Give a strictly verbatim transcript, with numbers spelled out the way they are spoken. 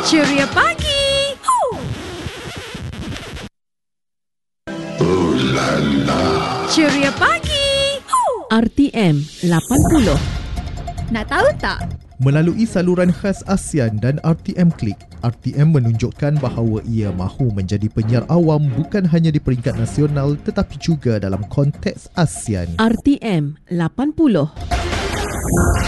Ceria pagi. Huh. Oh la la. Ceria pagi. Huh. R T M lapan puluh. Nak tahu tak? Melalui saluran khas ASEAN dan R T M Klik, R T M menunjukkan bahawa ia mahu menjadi penyiar awam bukan hanya di peringkat nasional tetapi juga dalam konteks ASEAN. R T M lapan puluh.